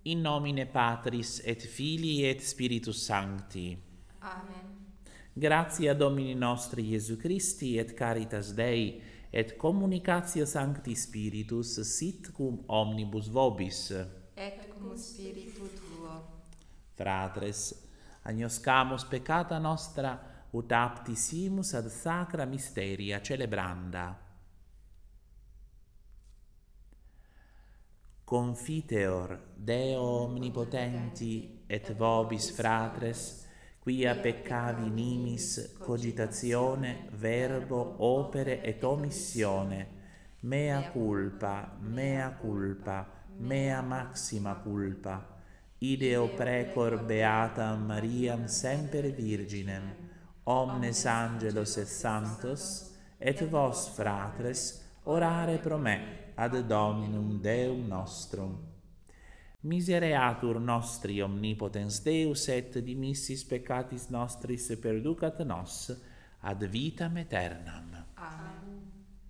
In nomine Patris et Filii et Spiritus Sancti. Amen. Gratia Domini nostri Iesu Christi et caritas Dei et communicatio Sancti Spiritus sit cum omnibus vobis. Et cum spiritu tuo. Fratres, agnoscamus peccata nostra ut apti simus ad sacra mysteria celebranda. Confiteor Deo omnipotenti et vobis fratres, quia peccavi nimis cogitatione, verbo, opere et omissione, mea culpa, mea maxima culpa, ideo precor beatam Mariam semper Virginem, omnes angelos et santos, et vos fratres, orare pro me, ad Dominum Deum nostrum. Misereatur nostri omnipotens Deus et dimissis peccatis nostris perducat nos ad vitam aeternam. Amen.